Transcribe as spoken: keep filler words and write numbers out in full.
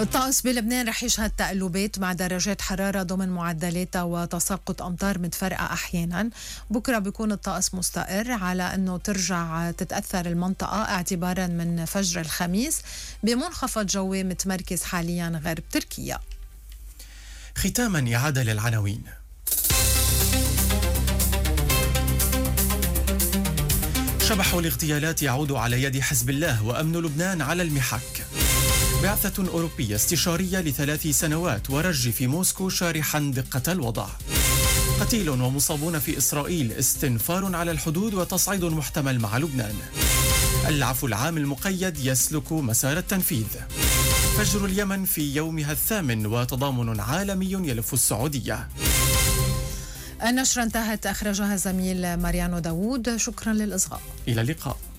الطقس بلبنان رح يشهد تقلبات مع درجات حرارة ضمن معدلاتها وتساقط أمطار متفرقة أحيانا. بكرة بيكون الطقس مستقر على أنه ترجع تتأثر المنطقة اعتبارا من فجر الخميس بمنخفض جوي متمركز حاليا غرب تركيا. ختاما إعادة للعناوين. شبح الاغتيالات يعود على يد حزب الله وأمن لبنان على المحك. بعثة أوروبية استشارية لثلاث سنوات ورج في موسكو شارحا دقة الوضع. قتيل ومصابون في إسرائيل، استنفار على الحدود وتصعيد محتمل مع لبنان. العفو العام المقيد يسلك مسار التنفيذ. فجر اليمن في يومها الثامن وتضامن عالمي يلف السعودية. النشرة انتهت، أخرجها الزميل ماريانو داوود. شكرا للإصغاء. إلى اللقاء.